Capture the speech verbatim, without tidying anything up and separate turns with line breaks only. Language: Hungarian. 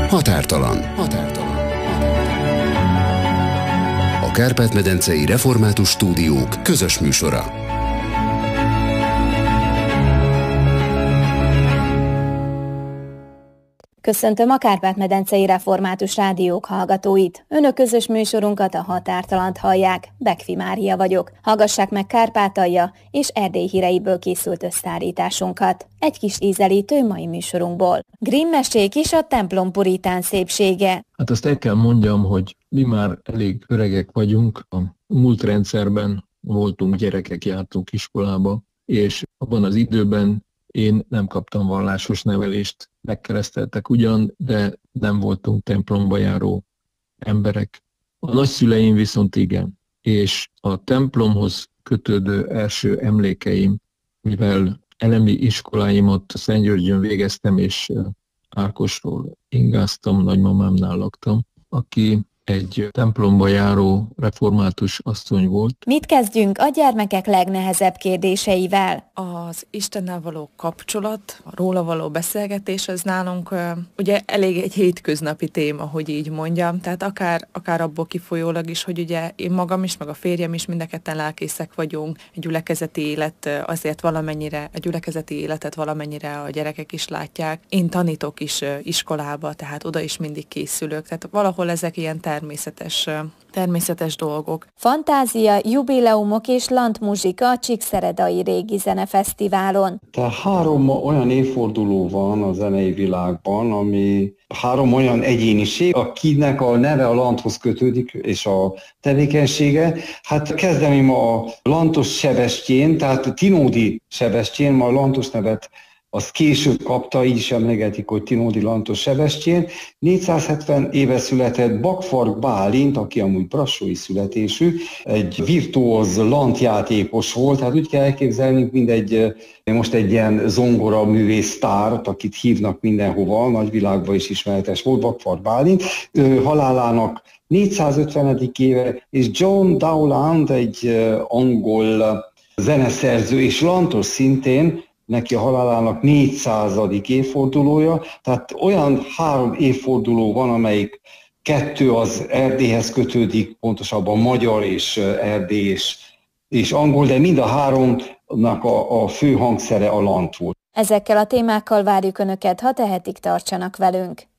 Határtalan. Határtalan. A Kárpát-medencei Református Stúdiók közös műsora.
Köszöntöm a Kárpát-medencei Református Rádiók hallgatóit. Önök közös műsorunkat, a Határtalant hallják. Bekfi Mária vagyok. Hallgassák meg Kárpátalja és Erdély híreiből készült összeállításunkat. Egy kis ízelítő mai műsorunkból. Grimm mesék is a templom puritán szépsége.
Hát azt el kell mondjam, hogy mi már elég öregek vagyunk. A múlt rendszerben voltunk gyerekek, jártunk iskolába, és abban az időben én nem kaptam vallásos nevelést, megkereszteltek ugyan, de nem voltunk templomba járó emberek. A nagyszüleim viszont igen, és a templomhoz kötődő első emlékeim, mivel elemi iskoláimat Szentgyörgyön végeztem, és Ákosról ingáztam, nagymamámnál laktam, aki egy templomba járó református asszony volt.
Mit kezdjünk a gyermekek legnehezebb kérdéseivel?
Az Istennel való kapcsolat, a róla való beszélgetés, az nálunk ugye elég egy hétköznapi téma, hogy így mondjam, tehát akár, akár abból kifolyólag is, hogy ugye én magam is, meg a férjem is mind a ketten lelkészek vagyunk, a gyülekezeti élet azért valamennyire, a gyülekezeti életet valamennyire a gyerekek is látják. Én tanítok is iskolába, tehát oda is mindig készülök, tehát valahol ezek ilyen természetes, természetes dolgok.
Fantázia, jubileumok és landmuzsika a Csíkszeredai Régi Zenefesztiválon.
Tehát három olyan évforduló van a zenei világban, ami három olyan egyéniség, akinek a neve a landhoz kötődik, és a tevékenysége. Hát kezdeném a Lantos Sebestyén, tehát Tinódi Sebestyén, ma a Lantos nevet azt később kapta, így is emlegetik, hogy Tinódi Lantos Sebestyén. négyszázhetven éve született Bakfark Bálint, aki amúgy brassói születésű, egy virtuóz lantjátékos volt, hát úgy kell elképzelni, mint egy, most egy ilyen zongora művész sztárt, akit hívnak mindenhova, nagyvilágban is ismeretes volt, Bakfark Bálint. Ő halálának négyszázötvenedik éve, és John Dowland, egy angol zeneszerző és lantos szintén, neki a halálának négyszázadik évfordulója, tehát olyan három évforduló van, amelyik kettő az Erdélyhez kötődik, pontosabban magyar és erdély és, és angol, de mind a háromnak a, a fő hangszere a lant volt.
Ezekkel a témákkal várjuk Önöket, ha tehetik, tartsanak velünk.